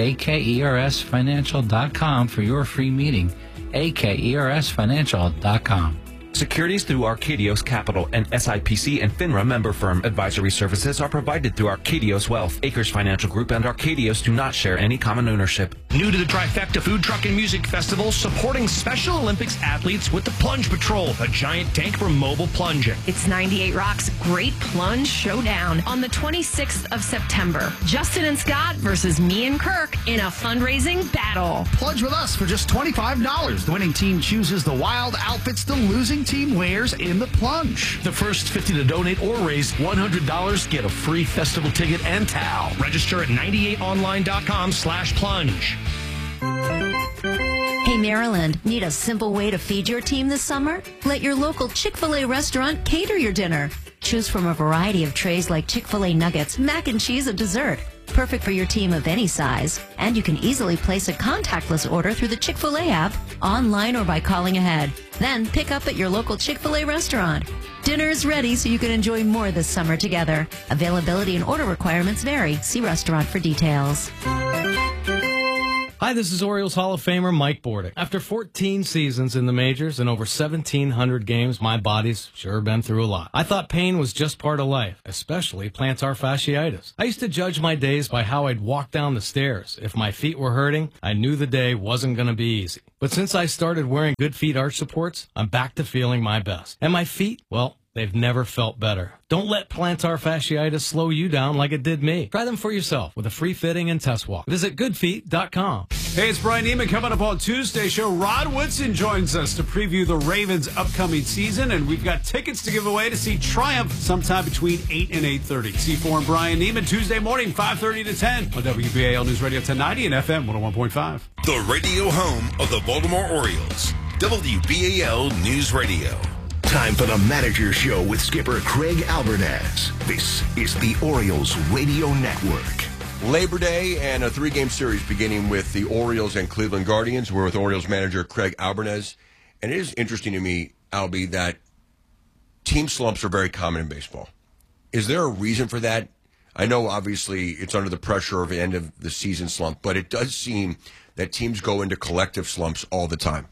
AKERSFinancial.com for your free meeting. AKERSFinancial.com. Securities through Arcadios Capital, and SIPC and FINRA member firm. Advisory services are provided through Arcadios Wealth. Acres Financial Group and Arcadios do not share any common ownership. New to the Trifecta Food Truck and Music Festival, supporting Special Olympics athletes with the Plunge Patrol, a giant tank for mobile plunging. It's 98 Rock's Great Plunge Showdown on the 26th of September. Justin and Scott versus me and Kirk in a fundraising battle. Plunge with us for just $25. The winning team chooses the wild outfits the losing team wears in the plunge. The first 50 to donate or raise $100 get a free festival ticket and towel. Register at 98online.com/plunge. Hey, Maryland, need a simple way to feed your team this summer? Let your local Chick-fil-A restaurant cater your dinner. Choose from a variety of trays like Chick-fil-A nuggets, mac and cheese, and dessert. Perfect for your team of any size. And you can easily place a contactless order through the Chick-fil-A app, online or by calling ahead. Then pick up at your local Chick-fil-A restaurant. Dinner is ready so you can enjoy more this summer together. Availability and order requirements vary. See restaurant for details. Hi, this is Orioles Hall of Famer Mike Bordick. After 14 seasons in the majors and over 1,700 games, my body's sure been through a lot. I thought pain was just part of life, especially plantar fasciitis. I used to judge my days by how I'd walk down the stairs. If my feet were hurting, I knew the day wasn't going to be easy. But since I started wearing Good Feet arch supports, I'm back to feeling my best. And my feet, well, they've never felt better. Don't let plantar fasciitis slow you down like it did me. Try them for yourself with a free fitting and test walk. Visit goodfeet.com. Hey, it's Brian Neiman coming up on Tuesday show. Rod Woodson joins us to preview the Ravens' upcoming season, and we've got tickets to give away to see Triumph sometime between 8 and 8:30. C4 and Brian Neiman, Tuesday morning, 5:30 to 10 on WBAL News Radio 1090 and FM 101.5. The radio home of the Baltimore Orioles, WBAL News Radio. Time for the Manager Show with skipper Craig Albertaz. This is the Orioles Radio Network. Labor Day and a 3-game series beginning with the Orioles and Cleveland Guardians. We're with Orioles manager Craig Albertaz. And it is interesting to me, Albie, that team slumps are very common in baseball. Is there a reason for that? I know, obviously, it's under the pressure of the end of the season slump, but it does seem that teams go into collective slumps all the time.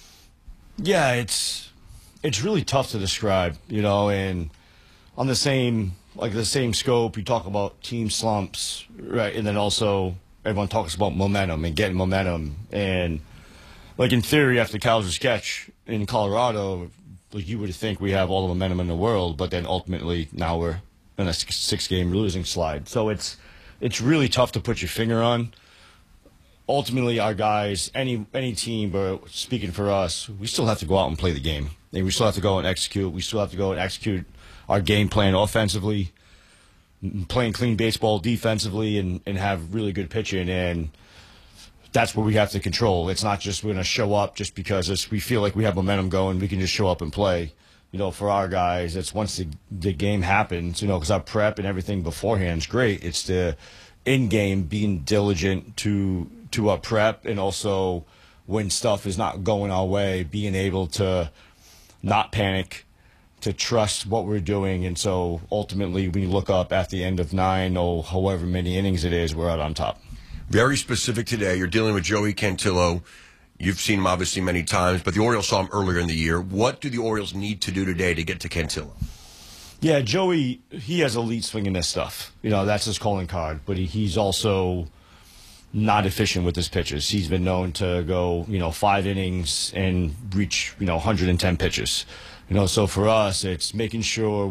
Yeah, it's really tough to describe, and on the same scope, you talk about team slumps, right? And then also everyone talks about momentum and getting momentum. And like in theory, after Kowser's sketch in Colorado, like you would think we have all the momentum in the world, but then ultimately now we're in a 6-game losing slide. So it's really tough to put your finger on. Ultimately, our guys, any team, but speaking for us, we still have to go out and play the game. And we still have to go and execute. We still have to go and execute our game plan offensively, playing clean baseball defensively, and have really good pitching. And that's what we have to control. It's not just we're going to show up just because we feel like we have momentum going. We can just show up and play. For our guys, it's once the game happens, because our prep and everything beforehand is great. It's the in-game being diligent to our prep, and also when stuff is not going our way, being able to not panic, to trust what we're doing. And so ultimately, when you look up at the end of 9 or however many innings it is, we're out on top. Very specific today. You're dealing with Joey Cantillo. You've seen him obviously many times, but the Orioles saw him earlier in the year. What do the Orioles need to do today to get to Cantillo? Yeah, Joey, he has elite swing in this stuff. That's his calling card, but he's also not efficient with his pitches. He's been known to go, 5 innings and reach, 110 pitches. So for us, it's making sure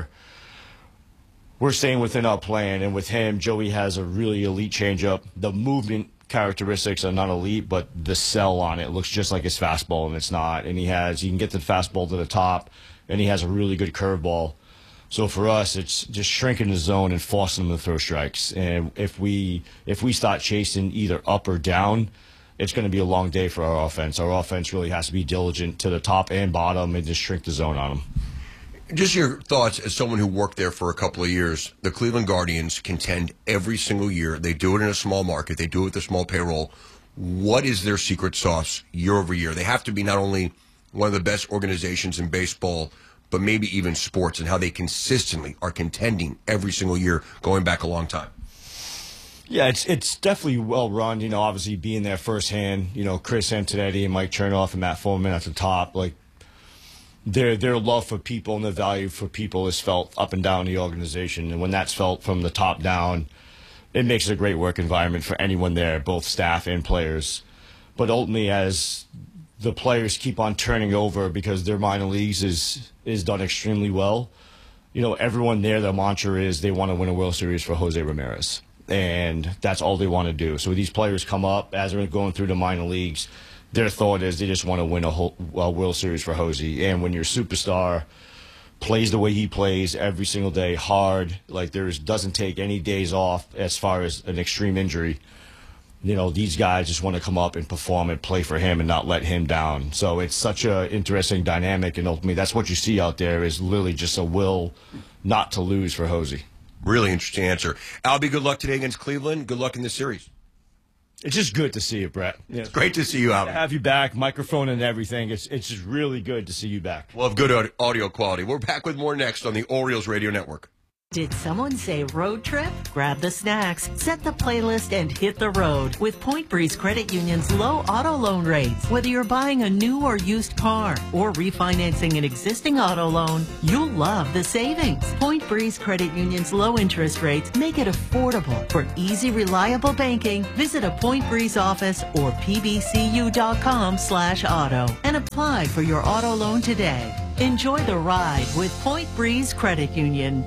we're staying within our plan. And with him, Joey has a really elite changeup. The movement characteristics are not elite, but the cell on it looks just like his fastball, and it's not. And he can get the fastball to the top, and he has a really good curveball. So for us, it's just shrinking the zone and forcing them to throw strikes. And if we start chasing either up or down, it's going to be a long day for our offense. Our offense really has to be diligent to the top and bottom and just shrink the zone on them. Just your thoughts as someone who worked there for a couple of years. The Cleveland Guardians contend every single year. They do it in a small market. They do it with a small payroll. What is their secret sauce year over year? They have to be not only one of the best organizations in baseball, but maybe even sports, and how they consistently are contending every single year going back a long time. Yeah, it's definitely well run. Obviously being there firsthand, Chris Antonetti and Mike Chernoff and Matt Foreman at the top, their love for people and their value for people is felt up and down the organization. And when that's felt from the top down, it makes it a great work environment for anyone there, both staff and players. But ultimately, as the players keep on turning over because their minor leagues is done extremely well, everyone there, their mantra is they want to win a World Series for Jose Ramirez. And that's all they want to do. So these players come up, as they're going through the minor leagues, their thought is they just want to win a World Series for Jose. And when your superstar plays the way he plays every single day, hard, like doesn't take any days off as far as an extreme injury, these guys just want to come up and perform and play for him and not let him down. So it's such an interesting dynamic, and ultimately that's what you see out there is literally just a will not to lose for Jose. Really interesting answer. Albie, good luck today against Cleveland. Good luck in the series. It's just good to see you, Brett. It's great to see you, Albie. To have you back, microphone and everything. It's just really good to see you back. We'll have good audio quality. We're back with more next on the Orioles Radio Network. Did someone say road trip? Grab the snacks, set the playlist, and hit the road with Point Breeze Credit Union's low auto loan rates. Whether you're buying a new or used car or refinancing an existing auto loan, you'll love the savings. Point Breeze Credit Union's low interest rates make it affordable. For easy, reliable banking, visit a Point Breeze office or pbcu.com/auto and apply for your auto loan today. Enjoy the ride with Point Breeze Credit Union.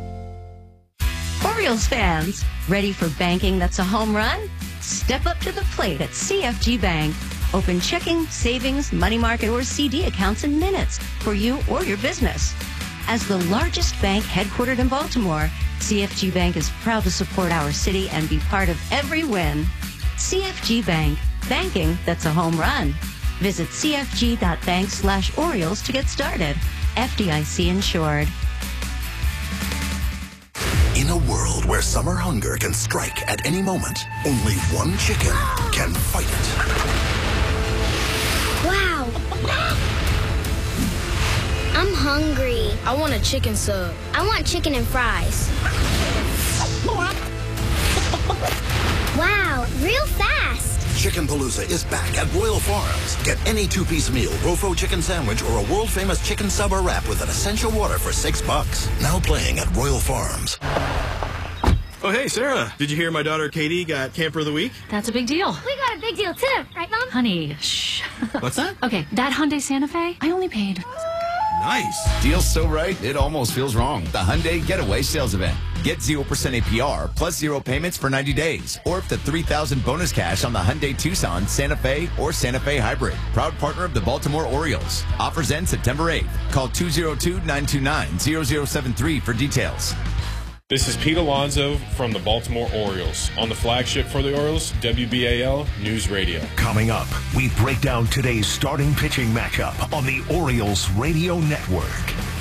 Orioles fans, ready for banking that's a home run? Step up to the plate at CFG Bank. Open checking, savings, money market, or CD accounts in minutes for you or your business. As the largest bank headquartered in Baltimore, CFG Bank is proud to support our city and be part of every win. CFG Bank, banking that's a home run. Visit cfg.bank/Orioles to get started. FDIC insured. In a world where summer hunger can strike at any moment, only one chicken can fight it. Wow! I'm hungry. I want a chicken sub. I want chicken and fries. Wow, real fast! Chicken Palooza is back at Royal Farms. Get any two-piece meal, Rofo chicken sandwich, or a world-famous chicken sub or wrap with an essential water for $6. Now playing at Royal Farms. Oh, hey, Sarah. Did you hear my daughter Katie got Camper of the Week? That's a big deal. We got a big deal too, right, Mom? Honey, shh. What's that? Okay, that Hyundai Santa Fe, I only paid. Nice. Deal's so right, it almost feels wrong. The Hyundai Getaway Sales Event. Get 0% APR plus 0 payments for 90 days. Or up to $3,000 bonus cash on the Hyundai Tucson, Santa Fe, or Santa Fe Hybrid. Proud partner of the Baltimore Orioles. Offers end September 8th. Call 202-929-0073 for details. This is Pete Alonso from the Baltimore Orioles on the flagship for the Orioles, WBAL News Radio. Coming up, we break down today's starting pitching matchup on the Orioles Radio Network.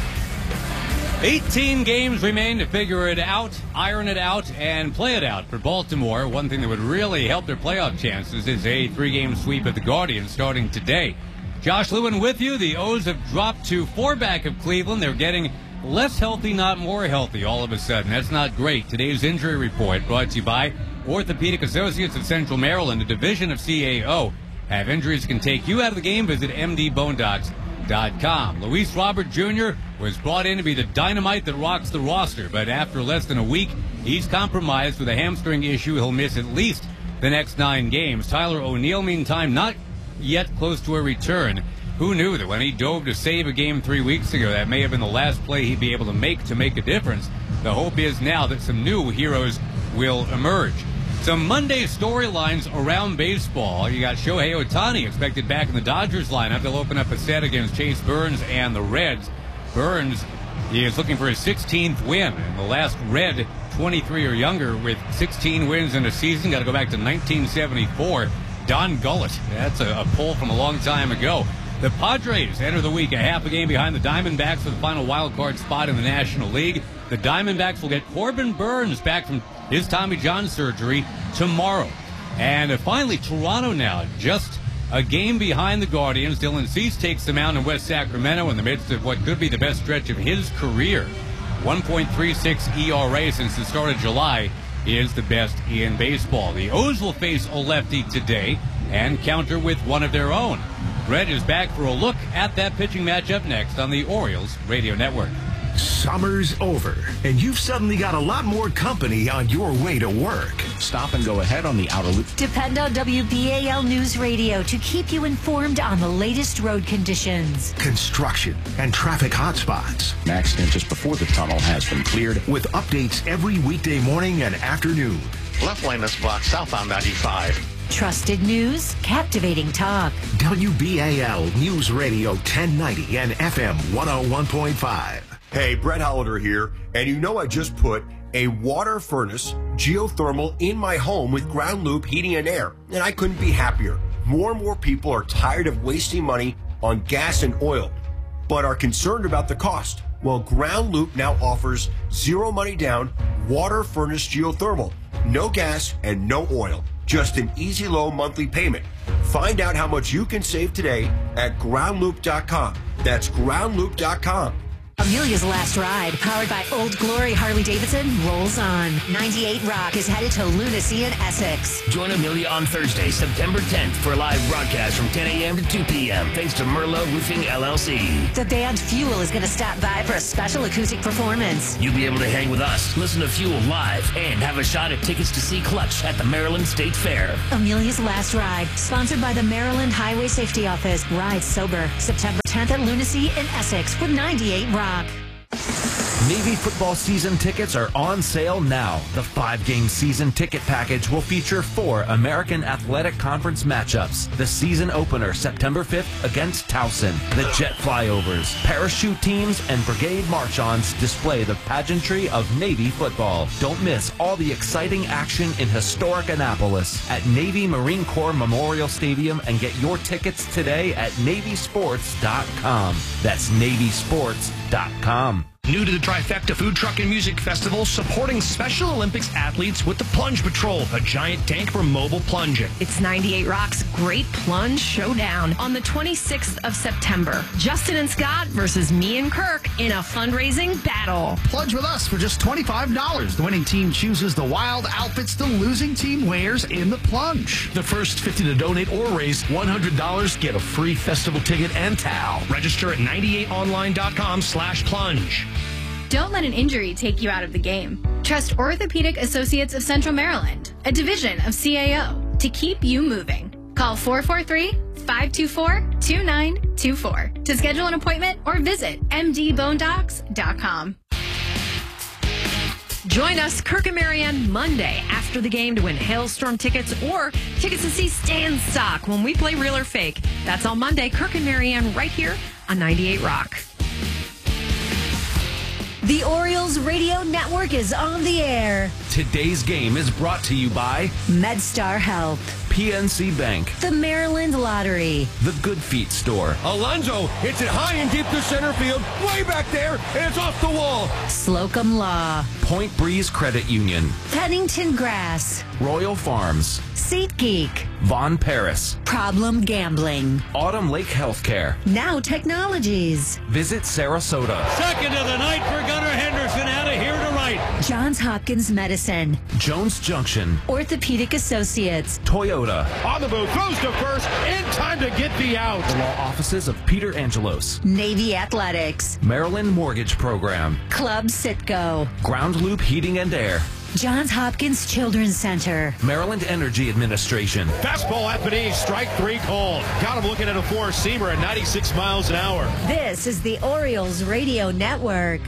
18 games remain to figure it out, iron it out, and play it out for Baltimore. One thing that would really help their playoff chances is a 3-game sweep at the Guardians starting today. Josh Lewin with you. The O's have dropped to 4 back of Cleveland. They're getting less healthy, not more healthy all of a sudden. That's not great. Today's injury report brought to you by Orthopedic Associates of Central Maryland, a division of CAO. Have injuries that can take you out of the game? Visit mdbonedocs.com. Luis Robert Jr. was brought in to be the dynamite that rocks the roster, but after less than a week, he's compromised with a hamstring issue. He'll miss at least the next 9 games. Tyler O'Neill, meantime, not yet close to a return. Who knew that when he dove to save a game 3 weeks ago, that may have been the last play he'd be able to make a difference? The hope is now that some new heroes will emerge. Some Monday storylines around baseball. You got Shohei Ohtani expected back in the Dodgers lineup. They'll open up a set against Chase Burns and the Reds. Burns is looking for his 16th win. And the last Red, 23 or younger, with 16 wins in a season. Got to go back to 1974. Don Gullett. That's a poll from a long time ago. The Padres enter the week a half a game behind the Diamondbacks for the final wild card spot in the National League. The Diamondbacks will get Corbin Burns back from his Tommy John surgery tomorrow. And finally, Toronto now just a game behind the Guardians. Dylan Cease takes them out in West Sacramento in the midst of what could be the best stretch of his career. 1.36 ERA since the start of July is the best in baseball. The O's will face a lefty today. and counter with one of their own. Brett is back for a look at that pitching matchup next on the Orioles Radio Network. Summer's over, and you've suddenly got a lot more company on your way to work. Stop and go ahead on the outer loop. Depend on WBAL News Radio to keep you informed on the latest road conditions. Construction and traffic hotspots. An accident just before the tunnel has been cleared. With updates every weekday morning and afternoon. Left lane is blocked southbound 95. Trusted news, captivating talk. WBAL News Radio 1090 and FM 101.5. Hey, Brett Hollander here, and you know I just put a water furnace geothermal in my home with Ground Loop Heating and Air, and I couldn't be happier. More and more people are tired of wasting money on gas and oil, but are concerned about the cost. Well, Ground Loop now offers zero money down water furnace geothermal. No gas and no oil. Just an easy low monthly payment. Find out how much you can save today at groundloop.com. That's groundloop.com. Amelia's Last Ride, powered by Old Glory Harley-Davidson, rolls on. 98 Rock is headed to Lunacy in Essex. Join Amelia on Thursday, September 10th for a live broadcast from 10 a.m. to 2 p.m. thanks to Merlot Roofing, LLC. The band Fuel is going to stop by for a special acoustic performance. You'll be able to hang with us, listen to Fuel live, and have a shot at tickets to see Clutch at the Maryland State Fair. Amelia's Last Ride, sponsored by the Maryland Highway Safety Office. Ride sober, September 10th at Lunacy in Essex with 98 Rock. Navy football season tickets are on sale now. The 5-game season ticket package will feature 4 American Athletic Conference matchups. The season opener, September 5th against Towson. The jet flyovers, parachute teams, and brigade march-ons display the pageantry of Navy football. Don't miss all the exciting action in historic Annapolis at Navy Marine Corps Memorial Stadium, and get your tickets today at NavySports.com. That's NavySports.com. New to the Trifecta Food Truck and Music Festival, supporting Special Olympics athletes with the Plunge Patrol, a giant tank for mobile plunging. It's 98 Rock's Great Plunge Showdown on the 26th of September. Justin and Scott versus me and Kirk in a fundraising battle. Plunge with us for just $25. The winning team chooses the wild outfits the losing team wears in the plunge. The first 50 to donate or raise $100 get a free festival ticket and towel. Register at 98online.com/plunge. Don't let an injury take you out of the game. Trust Orthopedic Associates of Central Maryland, a division of CAO, to keep you moving. Call 443-524-2924 to schedule an appointment or visit mdbonedocs.com. Join us, Kirk and Marianne, Monday after the game to win Hailstorm tickets or tickets to see Stan Stock when we play Real or Fake. That's on Monday. Kirk and Marianne right here on 98 Rock. The Orioles Radio Network is on the air. Today's game is brought to you by MedStar Health, PNC Bank, the Maryland Lottery, the Good Feet Store, Alonso hits it high and deep to center field, way back there, and it's off the wall. Slocum Law, Point Breeze Credit Union, Pennington Grass, Royal Farms, SeatGeek, Von Paris, Problem Gambling, Autumn Lake Healthcare, Now Technologies, Visit Sarasota, Second of the night for Gunnar Henderson, out of here to right. Johns Hopkins Medicine, Jones Junction, Orthopedic Associates, Toyota, on the move, throws to first, in time to get the out. The law offices of Peter Angelos, Navy Athletics, Maryland Mortgage Program, Club Sitco, Ground Loop Heating and Air, Johns Hopkins Children's Center, Maryland Energy Administration. Fastball at Benitez, strike 3 called. Got him looking at a 4-seamer at 96 miles an hour. This is the Orioles Radio Network.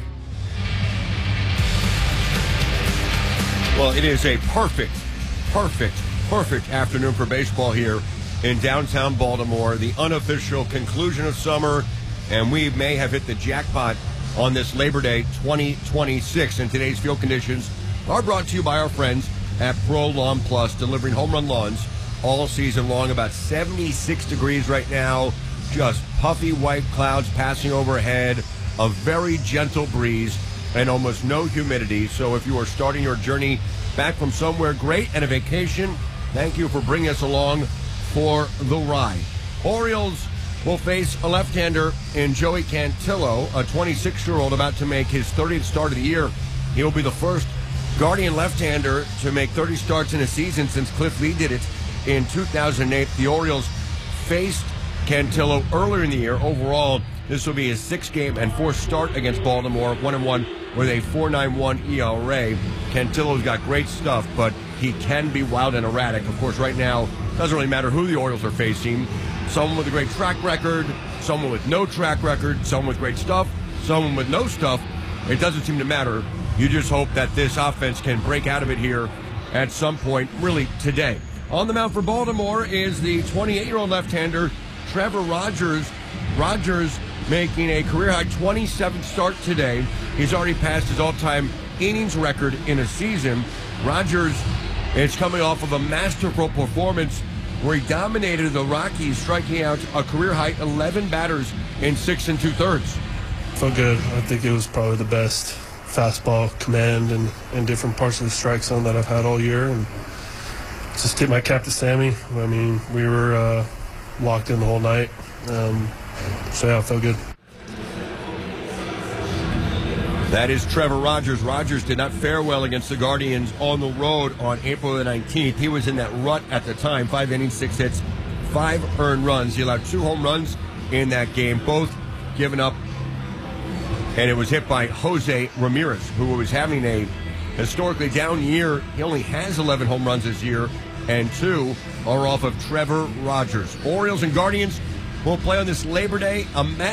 Well, it is a perfect afternoon for baseball here in downtown Baltimore. The unofficial conclusion of summer, and we may have hit the jackpot on this Labor Day 2026. And today's field conditions are brought to you by our friends at Pro Lawn Plus, delivering home run lawns all season long. About 76 degrees right now, just puffy white clouds passing overhead, a very gentle breeze, and almost no humidity. So if you are starting your journey back from somewhere great and a vacation, thank you for bringing us along for the ride. Orioles will face a left-hander in Joey Cantillo, a 26-year-old about to make his 30th start of the year. He'll be the first Guardian left-hander to make 30 starts in a season since Cliff Lee did it in 2008. The Orioles faced Cantillo earlier in the year. Overall, this will be his 6th game and 4th start against Baltimore, 1-1 with a 4.91 ERA. Cantillo's got great stuff, but he can be wild and erratic. Of course, right now, doesn't really matter who the Orioles are facing. Someone with a great track record, someone with no track record, someone with great stuff, someone with no stuff. It doesn't seem to matter. You just hope that this offense can break out of it here at some point, really today. On the mound for Baltimore is the 28-year-old left-hander, Trevor Rogers. Rogers making a career-high 27th start today. He's already passed his all-time innings record in a season. Rogers is coming off of a masterful performance where he dominated the Rockies, striking out a career-high 11 batters in 6 2/3. Felt good. I think it was probably the best fastball command and different parts of the strike zone that I've had all year. And just tip my cap to Sammy. I mean, we were locked in the whole night. So, yeah, it felt good. That is Trevor Rogers. Rogers did not fare well against the Guardians on the road on April the 19th. He was in that rut at the time. 5 innings, 6 hits, 5 earned runs. He allowed 2 home runs in that game, both given up. And it was hit by Jose Ramirez, who was having a historically down year. He only has 11 home runs this year, and 2 are off of Trevor Rogers. Orioles and Guardians will play on this Labor Day.